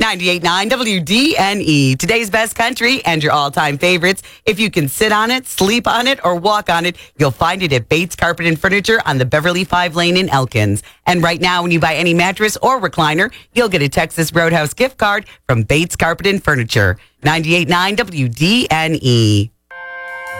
98.9 WDNE, today's best country and your all-time favorites. If you can sit on it, sleep on it, or walk on it, you'll find it at Bates Carpet and Furniture on the Beverly 5 Lane in Elkins. And right now, when you buy any mattress or recliner, you'll get a Texas Roadhouse gift card from Bates Carpet and Furniture. 98.9 WDNE.